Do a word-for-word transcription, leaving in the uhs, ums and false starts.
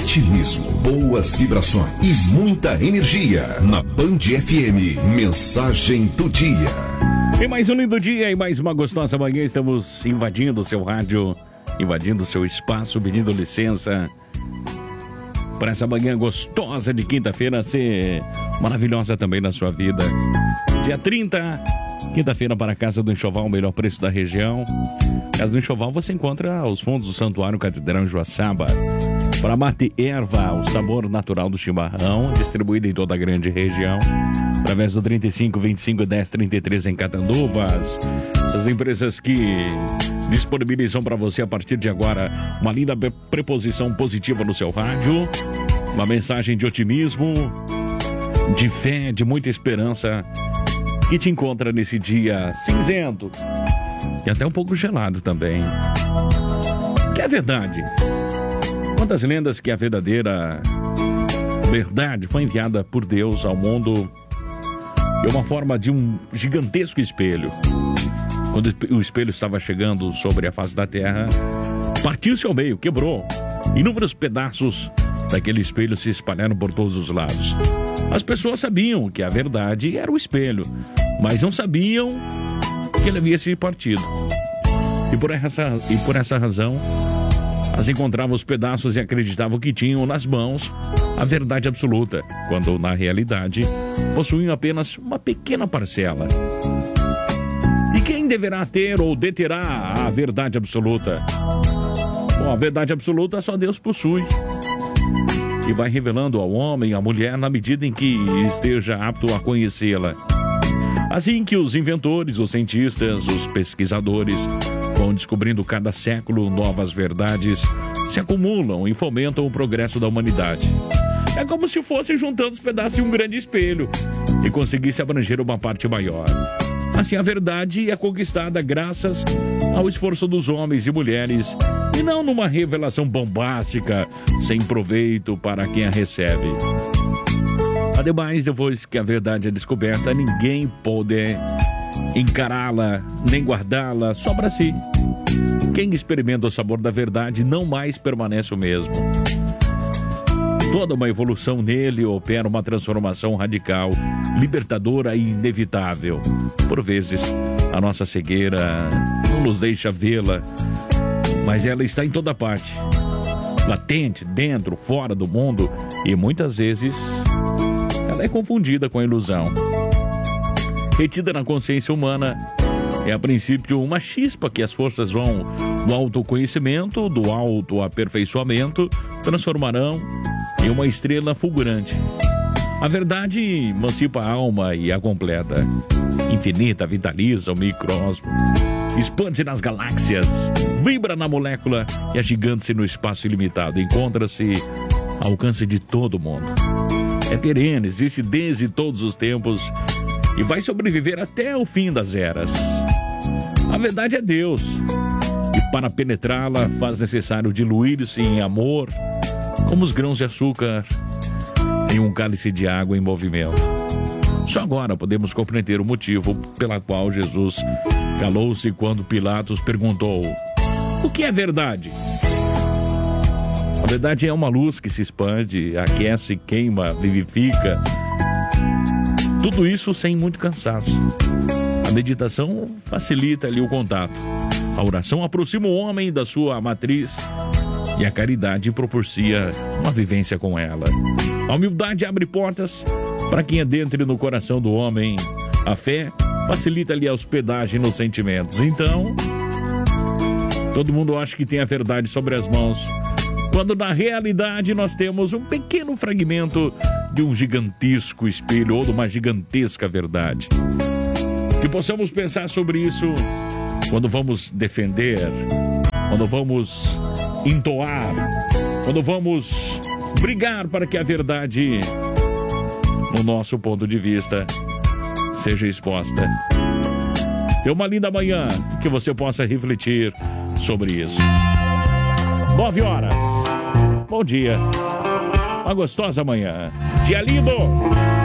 otimismo, boas vibrações e muita energia. Na Band F M, mensagem do dia. E mais um lindo dia e mais uma gostosa manhã. Estamos invadindo o seu rádio, invadindo o seu espaço, pedindo licença para essa manhã gostosa de quinta-feira ser maravilhosa também na sua vida. Dia trinta, quinta-feira, para a Casa do Enxoval, o melhor preço da região. Casa do Enxoval você encontra aos fundos do Santuário Catedral em Joaçaba. Para Mate Erva, o sabor natural do chimarrão, distribuído em toda a grande região. Através do trinta e cinco, vinte e cinco, dez, trinta e três em Catanduvas. Essas empresas que disponibilizam para você a partir de agora uma linda preposição positiva no seu rádio. Uma mensagem de otimismo, de fé, de muita esperança, que te encontra nesse dia cinzento e até um pouco gelado também. Que é verdade. Quantas lendas que a verdadeira verdade foi enviada por Deus ao mundo de uma forma de um gigantesco espelho. Quando o espelho estava chegando sobre a face da terra, partiu-se ao meio, quebrou. Inúmeros pedaços daquele espelho se espalharam por todos os lados. As pessoas sabiam que a verdade era o espelho, mas não sabiam que ele havia se partido. E por essa, e por essa razão, as encontravam os pedaços e acreditavam que tinham nas mãos a verdade absoluta, quando na realidade possuíam apenas uma pequena parcela. E quem deverá ter ou deterá a verdade absoluta? Bom, a verdade absoluta só Deus possui. E vai revelando ao homem, à mulher, na medida em que esteja apto a conhecê-la. Assim que os inventores, os cientistas, os pesquisadores vão descobrindo cada século novas verdades, se acumulam e fomentam o progresso da humanidade. É como se fosse juntando os pedaços de um grande espelho e conseguisse abranger uma parte maior. Assim, a verdade é conquistada graças ao esforço dos homens e mulheres e não numa revelação bombástica, sem proveito para quem a recebe. Ademais, depois que a verdade é descoberta, ninguém pode encará-la, nem guardá-la só para si. Quem experimenta o sabor da verdade não mais permanece o mesmo. Toda uma evolução nele opera uma transformação radical, libertadora e inevitável. Por vezes, a nossa cegueira não nos deixa vê-la, mas ela está em toda parte, latente, dentro, fora do mundo, e muitas vezes ela é confundida com a ilusão. Retida na consciência humana, é a princípio uma chispa que as forças vão do autoconhecimento, do autoaperfeiçoamento, transformarão em uma estrela fulgurante. A verdade emancipa a alma e a completa. Infinita, vitaliza o microsmo, expande-se nas galáxias, vibra na molécula e agigante-se no espaço ilimitado. Encontra-se ao alcance de todo mundo. É perene, existe desde todos os tempos e vai sobreviver até o fim das eras. A verdade é Deus, e para penetrá-la faz necessário diluir-se em amor, como os grãos de açúcar em um cálice de água em movimento. Só agora podemos compreender o motivo pela qual Jesus calou-se quando Pilatos perguntou: o que é verdade? A verdade é uma luz que se expande, aquece, queima, vivifica. Tudo isso sem muito cansaço. A meditação facilita ali o contato. A oração aproxima o homem da sua matriz e a caridade propicia uma vivência com ela. A humildade abre portas para quem adentre no coração do homem. A fé facilita-lhe a hospedagem nos sentimentos. Então, todo mundo acha que tem a verdade sobre as mãos, quando na realidade nós temos um pequeno fragmento de um gigantesco espelho ou de uma gigantesca verdade. Que possamos pensar sobre isso quando vamos defender, quando vamos entoar, quando vamos brigar para que a verdade, no nosso ponto de vista, seja exposta. É uma linda manhã que você possa refletir sobre isso. Nove horas. Bom dia. Uma gostosa manhã. Dia lindo.